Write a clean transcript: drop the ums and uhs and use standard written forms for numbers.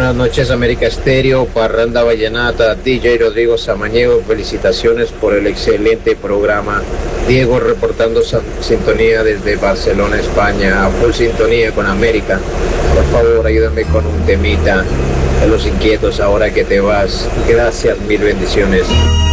Buenas noches, América Estéreo, Parranda Vallenata, DJ Rodrigo Samaniego, felicitaciones por el excelente programa. Diego reportando sintonía desde Barcelona, España, a full sintonía con América. Por favor, ayúdame con un temita de Los Inquietos ahora que te vas. Gracias, mil bendiciones.